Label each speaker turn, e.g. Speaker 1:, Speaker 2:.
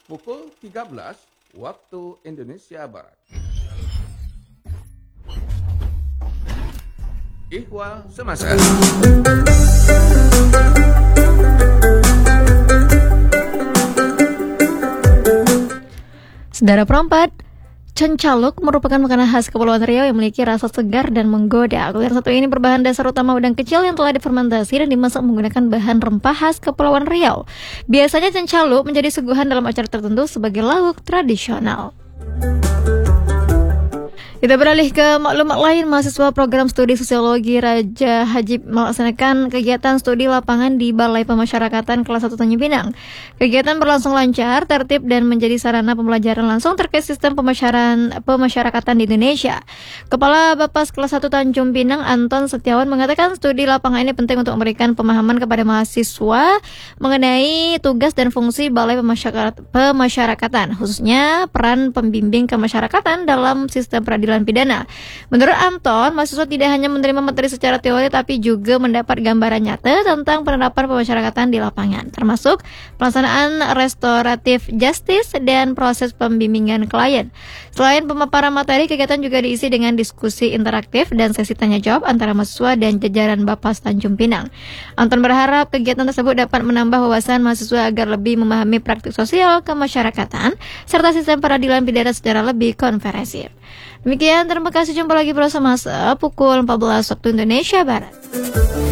Speaker 1: pukul 13 waktu Indonesia Barat. Ihwal Semasa.
Speaker 2: Saudara perempat, cencaluk merupakan makanan khas Kepulauan Riau yang memiliki rasa segar dan menggoda. Kuliner satu ini berbahan dasar utama udang kecil yang telah difermentasi dan dimasak menggunakan bahan rempah khas Kepulauan Riau. Biasanya cencaluk menjadi suguhan dalam acara tertentu sebagai lauk tradisional. Kita beralih ke maklumat lain. Mahasiswa program studi sosiologi Raja Hajib melaksanakan kegiatan studi lapangan di Balai Pemasyarakatan kelas 1 Tanjung Pinang. Kegiatan berlangsung lancar, tertib dan menjadi sarana pembelajaran langsung terkait sistem pemasyarakatan di Indonesia. Kepala Bapas kelas 1 Tanjung Pinang Anton Setiawan mengatakan studi lapangan ini penting untuk memberikan pemahaman kepada mahasiswa mengenai tugas dan fungsi Balai Pemasyarakatan, khususnya peran pembimbing kemasyarakatan dalam sistem peradilan pidana. Menurut Anton, mahasiswa tidak hanya menerima materi secara teori tapi juga mendapat gambaran nyata tentang penerapan pemasyarakatan di lapangan, termasuk pelaksanaan restoratif justice dan proses pembimbingan klien. Selain pemaparan materi, kegiatan juga diisi dengan diskusi interaktif dan sesi tanya jawab antara mahasiswa dan jajaran Bapas Tanjung Pinang. Anton berharap kegiatan tersebut dapat menambah wawasan mahasiswa agar lebih memahami praktik sosial kemasyarakatan serta sistem peradilan pidana secara lebih komprehensif. Demikian, terima kasih. Jumpa lagi bersama pukul 14 waktu Indonesia Barat.